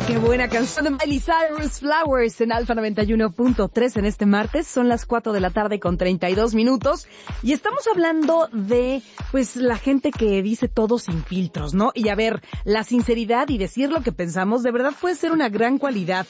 Qué buena canción de Miley Cyrus, Flowers, en Alfa 91.3 en este martes. Son las 4 de la tarde con 32 minutos. Y estamos hablando de, pues, la gente que dice todo sin filtros, ¿no? Y a ver, la sinceridad y decir lo que pensamos de verdad puede ser una gran cualidad.